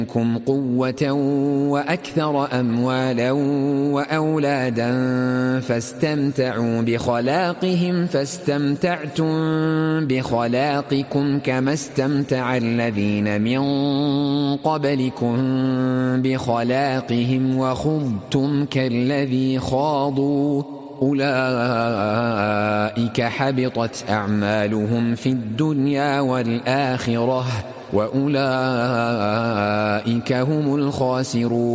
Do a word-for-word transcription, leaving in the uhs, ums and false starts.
منكم قوة وأكثر أموالا وأولادا فاستمتعوا بخلاقهم فاستمتعتم بخلاقكم كما استمتع الذين من قبلكم بخلاقهم وخضتم كالذي خاضوا أولئك حبطت أعمالهم في الدنيا والآخرة وأولئك هم الخاسرون.